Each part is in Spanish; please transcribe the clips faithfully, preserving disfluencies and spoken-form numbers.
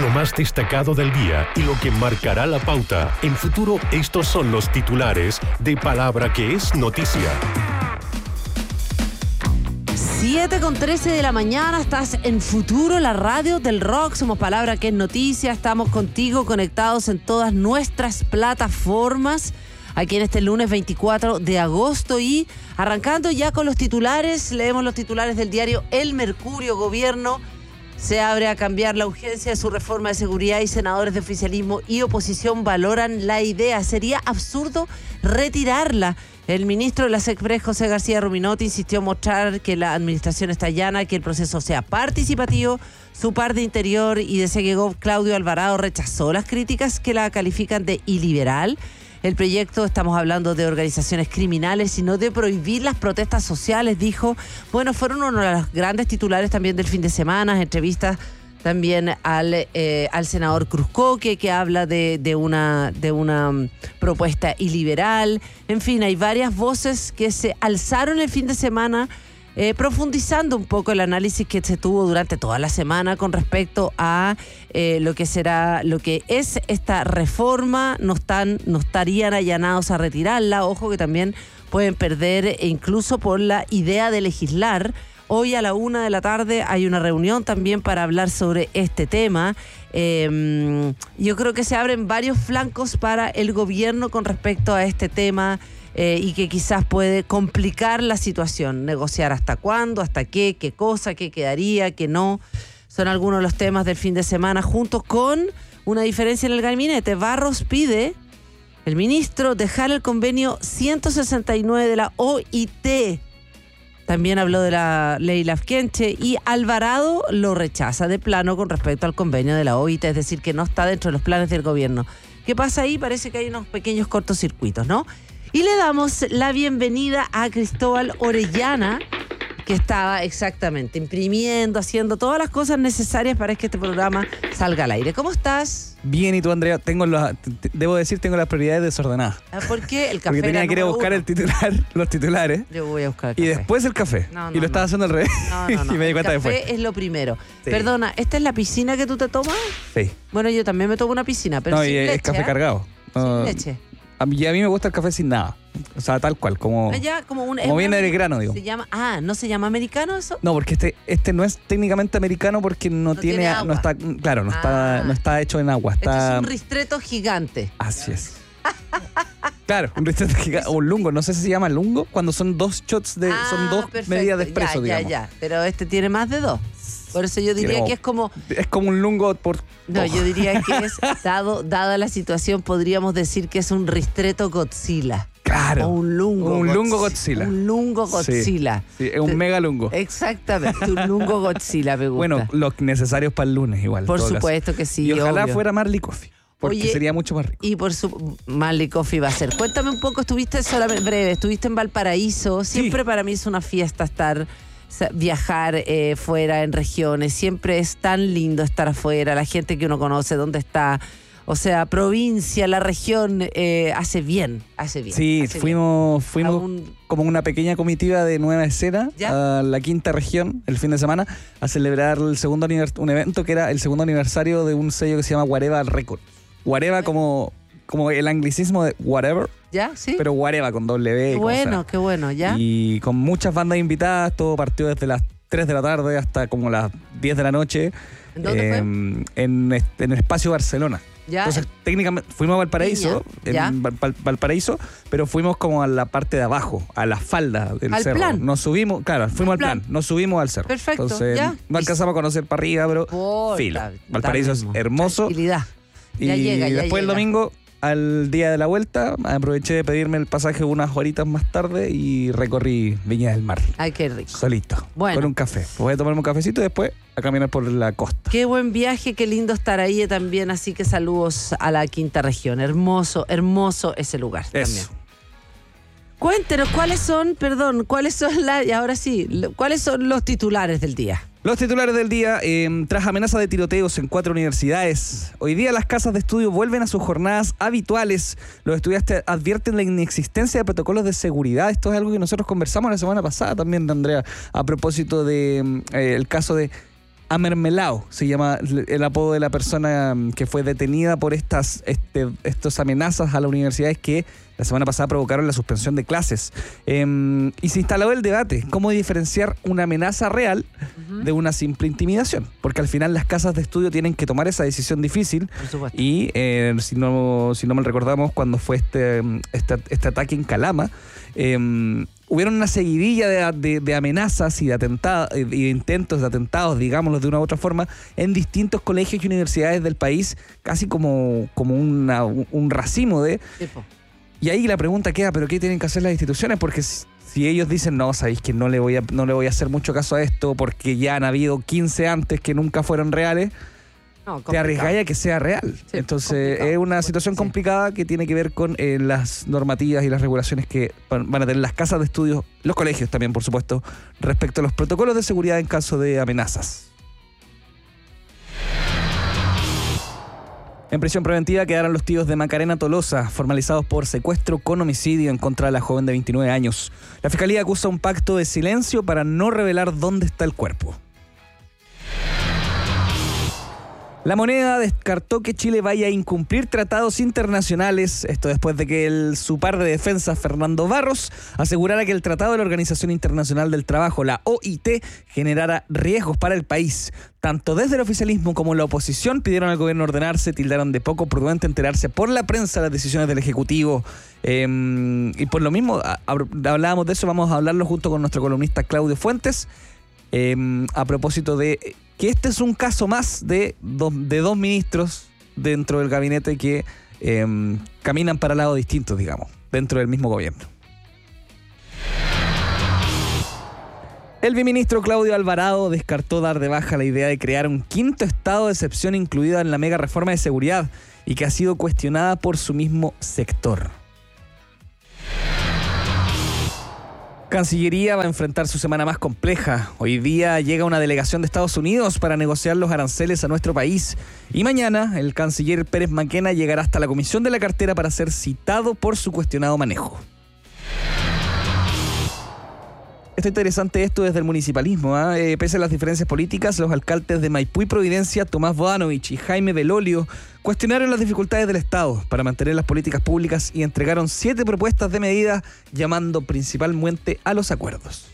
Lo más destacado del día y lo que marcará la pauta. En Futuro, estos son los titulares de Palabra que es noticia. siete con trece de la mañana, estás en Futuro, la radio del rock. Somos Palabra que es noticia. Estamos contigo conectados en todas nuestras plataformas. Aquí en este lunes veinticuatro de agosto y arrancando ya con los titulares. Leemos los titulares del diario El Mercurio. Gobierno se abre a cambiar la urgencia de su reforma de seguridad y senadores de oficialismo y oposición valoran la idea. Sería absurdo retirarla. El ministro de la SECPRES, José García Ruminotti, insistió en mostrar que la administración está llana, que el proceso sea participativo. Su par de Interior y de Segegov, Claudio Alvarado, rechazó las críticas que la califican de iliberal. El proyecto, estamos hablando de organizaciones criminales, sino de prohibir las protestas sociales, dijo. Bueno, fueron uno de los grandes titulares también del fin de semana, entrevistas también al, eh, al senador Cruzcoque, que habla de, de, una, de una propuesta iliberal. En fin, hay varias voces que se alzaron el fin de semana, Eh, profundizando un poco el análisis que se tuvo durante toda la semana con respecto a eh, lo que será, lo que es esta reforma. No están, no estarían allanados a retirarla. Ojo que también pueden perder incluso por la idea de legislar. Hoy a la una de la tarde hay una reunión también para hablar sobre este tema. Eh, yo creo que se abren varios flancos para el gobierno con respecto a este tema. Eh, y que quizás puede complicar la situación, negociar hasta cuándo, hasta qué, qué cosa, qué quedaría, qué no. Son algunos de los temas del fin de semana, juntos con una diferencia en el gabinete. Barros pide, el ministro, dejar el convenio ciento sesenta y nueve de la O I T. También habló de la ley Lafkenche y Alvarado lo rechaza de plano con respecto al convenio de la O I T, es decir, que no está dentro de los planes del gobierno. ¿Qué pasa ahí? Parece que hay unos pequeños cortocircuitos, ¿no? Y le damos la bienvenida a Cristóbal Orellana, que estaba exactamente imprimiendo, haciendo todas las cosas necesarias para que este programa salga al aire. ¿Cómo estás? Bien, ¿y tú, Andrea? Tengo los, debo decir, tengo las prioridades desordenadas. ¿Por qué? El café. Porque tenía que ir a buscar uno. el titular, los titulares. Yo voy a buscar el café. Y después el café. No, no, y lo no. estaba haciendo al revés. No, no, no. Y me di cuenta el café después. es lo primero. Sí. Perdona, ¿esta es la piscina que tú te tomas? Sí. Bueno, yo también me tomo una piscina, pero no, sin y leche. es café ¿eh? cargado. Sin No, leche. A mí, a mí me gusta el café sin nada. O sea, tal cual, como, Ya, como un, como viene del grano, digo. Se llama, ah, ¿no se llama americano eso? No, porque este este no es técnicamente americano porque no, No tiene, tiene agua. no está, claro, no Ah. está no está hecho en agua, Esto está es un ristreto gigante. Así es. Claro, un ristretto gigante, o un lungo, no sé si se llama lungo, cuando son dos shots de Ah, son dos perfecto. medidas de espresso, ya, digamos. Ya, ya, pero este tiene más de dos. Por eso yo diría Creo- que es como... Es como un lungo por No, oh. yo diría que es, dado, dada la situación, podríamos decir que es un ristreto Godzilla. Claro. O un lungo Un Godz- lungo Godzilla. Un lungo Sí, Godzilla. sí, es un mega lungo. Exactamente, un lungo Godzilla me gusta. Bueno, los necesarios para el lunes igual. por en todo supuesto que caso. sí, Y ojalá obvio. fuera Marley Coffee, porque Oye, sería mucho más rico. Y por su... Marley Coffee va a ser. Cuéntame un poco, estuviste solamente breve, estuviste en Valparaíso. Siempre Sí. para mí es una fiesta estar, viajar eh, fuera en regiones. Siempre es tan lindo estar afuera, la gente que uno conoce, dónde está. O sea, provincia, la región, eh, hace bien, hace bien. Sí, hace fuimos, fuimos Aún- como una pequeña comitiva de Nueva Escena ¿Ya? a la quinta región el fin de semana a celebrar el segundo anivers- un evento que era el segundo aniversario de un sello que se llama Guareva Records. Guareva como, como el anglicismo de whatever, ¿Ya? ¿Sí? pero Guareva con doble B. Qué como bueno, sea. qué bueno, ¿ya? Y con muchas bandas invitadas, todo partió desde las tres de la tarde hasta como las diez de la noche. ¿En dónde fue? En, en el Espacio Barcelona. ¿Ya? Entonces, técnicamente, fuimos a Valparaíso, Viña, ya. en Val- Val- Valparaíso, pero fuimos como a la parte de abajo, a la falda del Al cerro. plan. Nos subimos, claro, fuimos Al al plan, plan. nos subimos al cerro. Perfecto, Entonces, ya. no alcanzamos a conocer para arriba, pero Porta, filo. está Valparaíso es mismo. hermoso. Tranquilidad. Y Ya llega, ya después el llega. domingo, al día de la vuelta, aproveché de pedirme el pasaje unas horitas más tarde y recorrí Viña del Mar. Ay, qué rico. Solito, Bueno. con un café. Voy a tomarme un cafecito y después a caminar por la costa. Qué buen viaje, qué lindo estar ahí también, así que saludos a la quinta región. Hermoso, hermoso ese lugar también. Eso. Cuéntenos cuáles son, perdón, cuáles son las, y ahora sí, lo- cuáles son los titulares del día. Los titulares del día, eh, tras amenaza de tiroteos en cuatro universidades. Hoy día las casas de estudio vuelven a sus jornadas habituales. Los estudiantes advierten la inexistencia de protocolos de seguridad. Esto es algo que nosotros conversamos la semana pasada también, Andrea, a propósito del de, eh, el caso de Amermelao se llama el apodo de la persona que fue detenida por estas este, estos amenazas a las universidades que la semana pasada provocaron la suspensión de clases. Eh, y se instaló el debate, cómo diferenciar una amenaza real uh-huh. de una simple intimidación. Porque al final las casas de estudio tienen que tomar esa decisión difícil. Por supuesto. Y eh, si no si no mal recordamos, cuando fue este, este, este ataque en Calama, eh, hubieron una seguidilla de, de, de amenazas y de atentados y de intentos de atentados, digámoslo de una u otra forma, en distintos colegios y universidades del país, casi como, como una, un, un racimo de... Tipo. Y ahí la pregunta queda, ¿pero qué tienen que hacer las instituciones? Porque si, si ellos dicen, no, sabéis que no le voy a, no le voy a hacer mucho caso a esto porque ya han habido quince antes que nunca fueron reales, no, te arriesgáis a que sea real. Sí, entonces es una situación sí. complicada que tiene que ver con eh, las normativas y las regulaciones que van a tener las casas de estudios, los colegios también, por supuesto, respecto a los protocolos de seguridad en caso de amenazas. En prisión preventiva quedaron los tíos de Macarena Tolosa, formalizados por secuestro con homicidio en contra de la joven de veintinueve años. La fiscalía acusa un pacto de silencio para no revelar dónde está el cuerpo. La Moneda descartó que Chile vaya a incumplir tratados internacionales, esto después de que el, su par de defensa, Fernando Barros, asegurara que el Tratado de la Organización Internacional del Trabajo, la O I T, generara riesgos para el país. Tanto desde el oficialismo como la oposición pidieron al gobierno ordenarse, tildaron de poco prudente enterarse por la prensa las decisiones del Ejecutivo. Eh, y por lo mismo, a, a, hablábamos de eso, vamos a hablarlo junto con nuestro columnista Claudio Fuentes, eh, a propósito de... que este es un caso más de dos, de dos ministros dentro del gabinete que eh, caminan para lados distintos, digamos, dentro del mismo gobierno. El biministro Claudio Alvarado descartó dar de baja la idea de crear un quinto estado de excepción incluida en la mega reforma de seguridad y que ha sido cuestionada por su mismo sector. Cancillería va a enfrentar su semana más compleja. Hoy día llega una delegación de Estados Unidos para negociar los aranceles a nuestro país. Y mañana el canciller Pérez Maquena llegará hasta la Comisión de la Cartera para ser citado por su cuestionado manejo. Está interesante esto desde el municipalismo, ¿eh? Eh, pese a las diferencias políticas, los alcaldes de Maipú y Providencia, Tomás Bodanovich y Jaime Belolio, cuestionaron las dificultades del Estado para mantener las políticas públicas y entregaron siete propuestas de medidas, llamando principalmente a los acuerdos.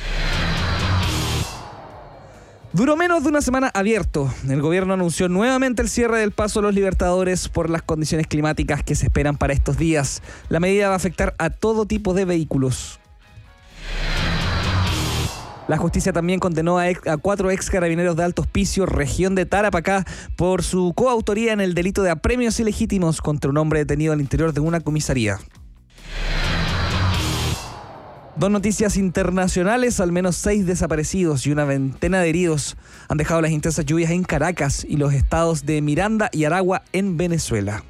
Duró menos de una semana abierto. El gobierno anunció nuevamente el cierre del paso a los Libertadores por las condiciones climáticas que se esperan para estos días. La medida va a afectar a todo tipo de vehículos. La justicia también condenó a, ex, a cuatro ex carabineros de Alto Hospicio, región de Tarapacá, por su coautoría en el delito de apremios ilegítimos contra un hombre detenido al interior de una comisaría. Dos noticias internacionales, al menos seis desaparecidos y una veintena de heridos han dejado las intensas lluvias en Caracas y los estados de Miranda y Aragua en Venezuela.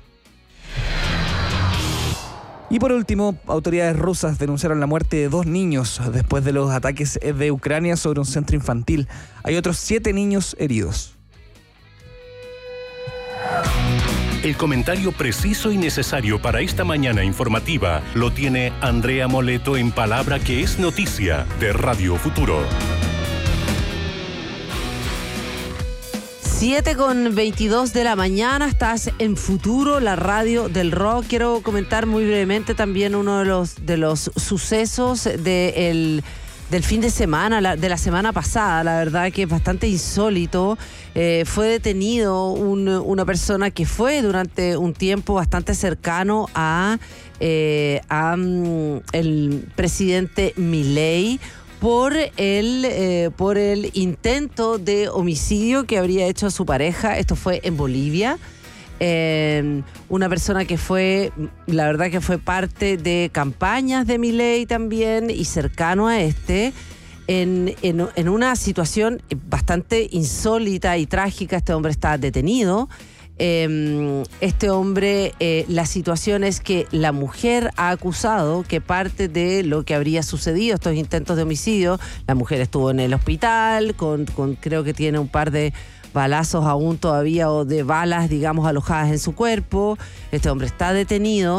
Y por último, autoridades rusas denunciaron la muerte de dos niños después de los ataques de Ucrania sobre un centro infantil. Hay otros siete niños heridos. El comentario preciso y necesario para esta mañana informativa lo tiene Andrea Moleto en Palabra que es Noticia de Radio Futuro. siete con veintidós de la mañana, estás en Futuro, la radio del rock. Quiero comentar muy brevemente también uno de los, de los sucesos de el, del fin de semana, la, de la semana pasada, la verdad que es bastante insólito. Eh, fue detenido un, una persona que fue durante un tiempo bastante cercano a, eh, a um, el presidente Milei, por el, eh, por el intento de homicidio que habría hecho a su pareja. Esto fue en Bolivia. Eh, una persona que fue, la verdad que fue parte de campañas de Milei también y cercano a este, en, en, en una situación bastante insólita y trágica. Este hombre está detenido. Eh, este hombre, eh, la situación es que la mujer ha acusado que parte de lo que habría sucedido, estos intentos de homicidio, la mujer estuvo en el hospital, con, con creo que tiene un par de balazos aún todavía o de balas, digamos, alojadas en su cuerpo. Este hombre está detenido.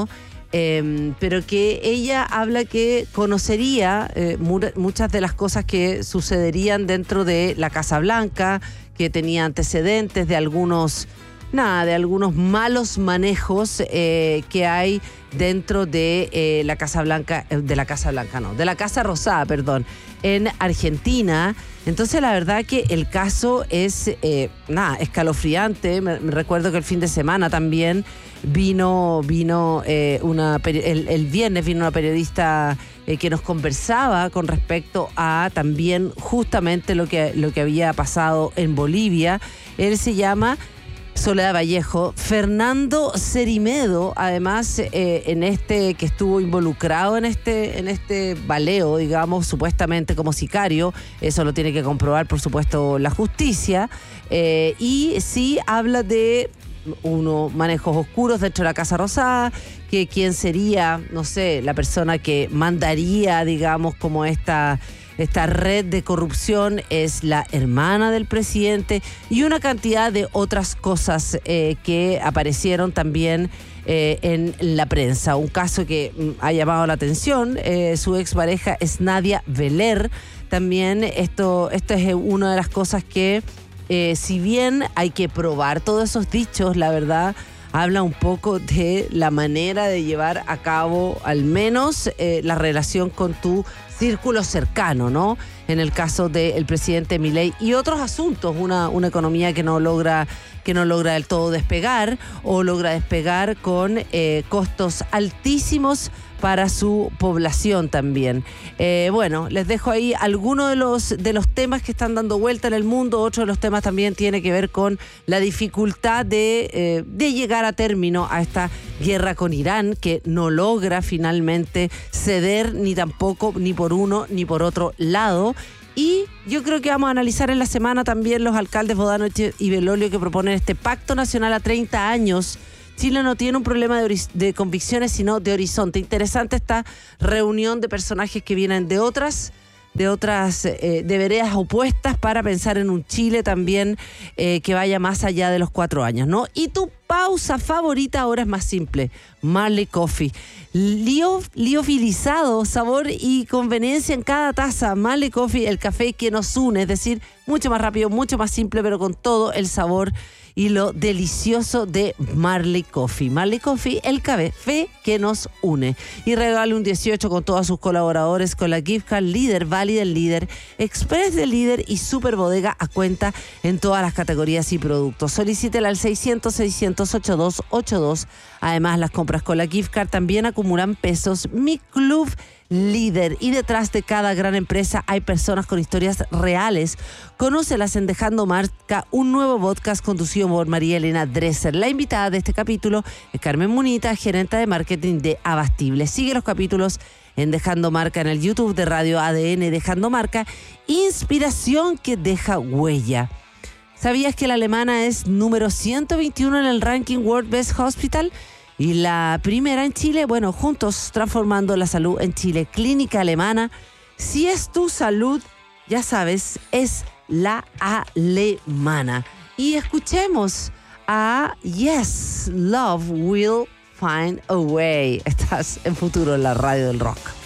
Eh, pero que ella habla que conocería eh, mu- muchas de las cosas que sucederían dentro de la Casa Blanca, que tenía antecedentes de algunos, nada, de algunos malos manejos eh, que hay dentro de eh, la Casa Blanca, eh, de la Casa Blanca, no, de la Casa Rosada, perdón, en Argentina. Entonces la verdad que el caso es, eh, nada, escalofriante. Me, me recuerdo que el fin de semana también vino, vino eh, una, el, el viernes vino una periodista eh, que nos conversaba con respecto a también justamente lo que, lo que había pasado en Bolivia. Él se llama Soledad Vallejo. Fernando Cerimedo, además, eh, en este que estuvo involucrado en este, en este baleo, digamos, supuestamente como sicario, eso lo tiene que comprobar, por supuesto, la justicia, eh, y sí habla de unos manejos oscuros dentro de la Casa Rosada, que quién sería, no sé, la persona que mandaría, digamos, como esta... Esta red de corrupción es la hermana del presidente y una cantidad de otras cosas eh, que aparecieron también eh, en la prensa. Un caso que mm, ha llamado la atención, eh, su expareja es Nadia Veler. También esto, esto es una de las cosas que, eh, si bien hay que probar todos esos dichos, la verdad habla un poco de la manera de llevar a cabo al menos eh, la relación con tu círculo cercano, ¿no? En el caso del presidente Milei y otros asuntos, una, una economía que no logra que no logra del todo despegar o logra despegar con eh, costos altísimos para su población también. Eh, bueno, les dejo ahí algunos de los, de los temas que están dando vuelta en el mundo. Otro de los temas también tiene que ver con la dificultad de, eh, de llegar a término a esta guerra con Irán, que no logra finalmente ceder ni tampoco ni por uno ni por otro lado. Y yo creo que vamos a analizar en la semana también los alcaldes Bodanovich y Belolio que proponen este pacto nacional a treinta años. Chile no tiene un problema de, ori- de convicciones, sino de horizonte. Interesante esta reunión de personajes que vienen de otras, de otras, eh, de veredas opuestas para pensar en un Chile también eh, que vaya más allá de los cuatro años, ¿no? Y tu pausa favorita ahora es más simple, Marley Coffee. Lío, liofilizado, sabor y conveniencia en cada taza. Marley Coffee, el café que nos une, es decir, mucho más rápido, mucho más simple, pero con todo el sabor y lo delicioso de Marley Coffee. Marley Coffee, el café que nos une. Y regale un dieciocho con todos sus colaboradores con la gift card Líder, válida del Líder, Express del Líder y Super Bodega a cuenta en todas las categorías y productos. Solicítela al seiscientos, seiscientos, ochenta y dos ochenta y dos. Además, las compras con la gift card también acumulan pesos. Mi Club Líder. Y detrás de cada gran empresa hay personas con historias reales. Conócelas en Dejando Marca, un nuevo podcast conducido por María Elena Dresser. La invitada de este capítulo es Carmen Munita, gerente de marketing de Abastible. Sigue los capítulos en Dejando Marca en el YouTube de Radio A D N Dejando Marca. Inspiración que deja huella. ¿Sabías que la alemana es número ciento veintiuno en el ranking World Best Hospital? Y la primera en Chile, bueno, juntos transformando la salud en Chile. Clínica Alemana. Si es tu salud, ya sabes, es la alemana. Y escuchemos a Yes, Love Will Find a Way. Estás en Futuro en la radio del rock.